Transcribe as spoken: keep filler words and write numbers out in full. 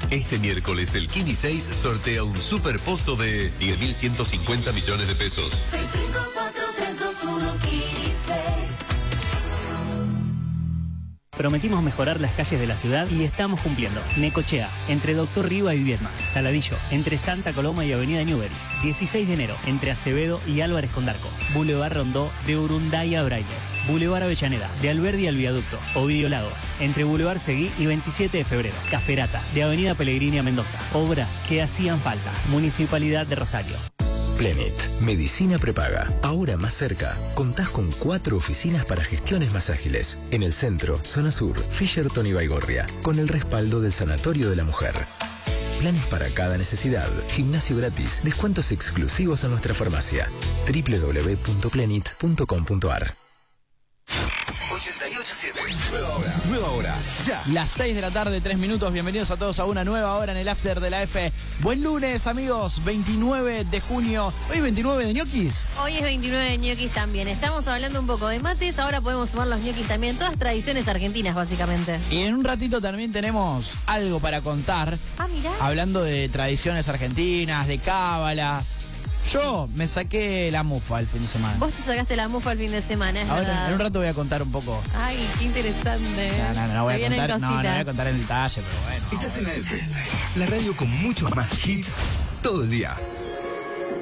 Este miércoles el Kini seis sortea un super pozo de diez mil ciento cincuenta millones de pesos. seis cinco cuatro tres dos uno Kini seis. Prometimos mejorar las calles de la ciudad y estamos cumpliendo. Necochea, entre Doctor Riva y Viedma. Saladillo, entre Santa Coloma y Avenida Newbery. dieciséis de enero, entre Acevedo y Álvarez Condarco. Boulevard Rondó, de Urunday a Braille. Boulevard Avellaneda, de Alberdi al Viaducto. Ovidio Lagos, entre Boulevard Seguí y veintisiete de febrero. Caferata, de Avenida Pellegrini a Mendoza. Obras que hacían falta. Municipalidad de Rosario. Plenit, medicina prepaga. Ahora más cerca. Contás con cuatro oficinas para gestiones más ágiles. En el centro, zona sur, Fisherton y Baigorria. Con el respaldo del Sanatorio de la Mujer. Planes para cada necesidad. Gimnasio gratis. Descuentos exclusivos a nuestra farmacia. doble u doble u doble u punto plenit punto com punto ar. ochenta y ocho siete. Nueva hora. Nueva hora. Ya. Las seis de la tarde, tres minutos. Bienvenidos a todos a una nueva hora en el After de la F. Buen lunes, amigos. veintinueve de junio. Hoy es veintinueve de ñoquis. Hoy es veintinueve de ñoquis también. Estamos hablando un poco de mates. Ahora podemos sumar los ñoquis también. Todas tradiciones argentinas, básicamente. Y en un ratito también tenemos algo para contar. Ah, mirá. Hablando de tradiciones argentinas, de cábalas. Yo me saqué la mufa el fin de semana. Vos te sacaste la mufa el fin de semana, es Ahora, verdad. en un rato voy a contar un poco. Ay, qué interesante. No, no, no, no voy Se a vienen contar, no, no cositas. voy a contar en detalle, pero bueno. Estás en la F. La radio con muchos más hits todo el día.